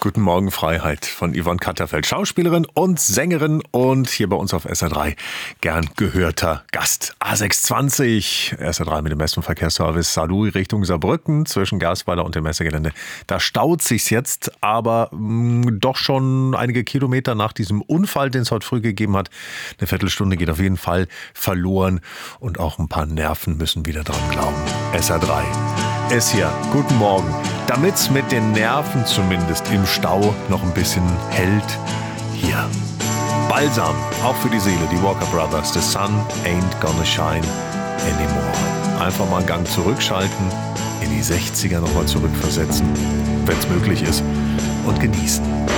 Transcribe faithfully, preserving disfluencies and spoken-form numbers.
Guten Morgen Freiheit von Yvonne Katterfeld, Schauspielerin und Sängerin und hier bei uns auf S R drei gern gehörter Gast. A sechs zwanzig, S R drei mit dem besten Verkehrsservice Saarlouis Richtung Saarbrücken zwischen Garsweiler und dem Messegelände. Da staut sich's jetzt, aber mh, doch schon einige Kilometer nach diesem Unfall, den es heute früh gegeben hat. Eine Viertelstunde geht auf jeden Fall verloren und auch ein paar Nerven müssen wieder dran glauben. S R drei. Es hier, guten Morgen. Damit's mit den Nerven zumindest im Stau noch ein bisschen hält, hier. Balsam, auch für die Seele, die Walker Brothers. The sun ain't gonna shine anymore. Einfach mal einen Gang zurückschalten, in die sechziger nochmal zurückversetzen, wenn's möglich ist, und genießen.